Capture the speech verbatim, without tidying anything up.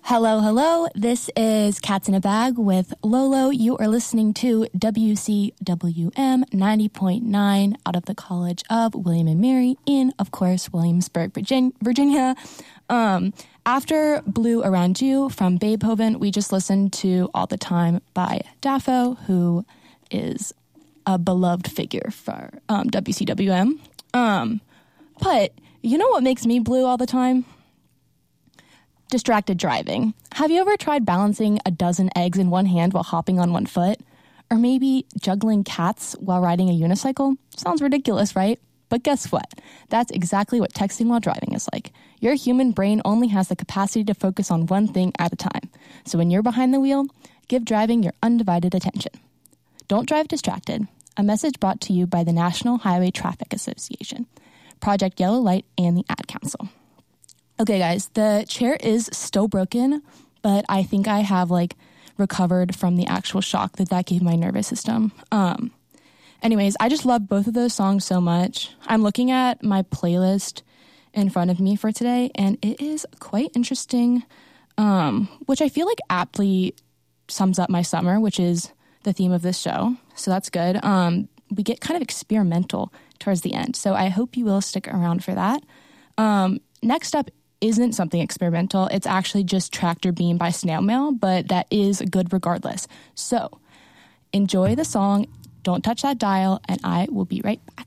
Hello, hello. This is Cats in a Bag with Lolo. You are listening to W C W M ninety point nine out of the College of William and Mary in, of course, Williamsburg, Virginia. Um, after Blue Around You from Beethoven, we just listened to All the Time by Daffo, who is a beloved figure for um, W C W M. Um, but you know what makes me blue all the time? Distracted driving. Have you ever tried balancing a dozen eggs in one hand while hopping on one foot? Or maybe juggling cats while riding a unicycle? Sounds ridiculous, right? But guess what? That's exactly what texting while driving is like. Your human brain only has the capacity to focus on one thing at a time. So when you're behind the wheel, give driving your undivided attention. Don't drive distracted. A message brought to you by the National Highway Traffic Association, Project Yellow Light, and the Ad Council. Okay, guys, the chair is still broken, but I think I have, like, recovered from the actual shock that that gave my nervous system. Um, anyways, I just love both of those songs so much. I'm looking at my playlist in front of me for today, and it is quite interesting, um, which I feel like aptly sums up my summer, which is the theme of this show, so that's good. Um, we get kind of experimental towards the end, so I hope you will stick around for that. Um, next up isn't something experimental. It's actually just Tractor Beam by Snail Mail, but that is good regardless. So enjoy the song, don't touch that dial, and I will be right back.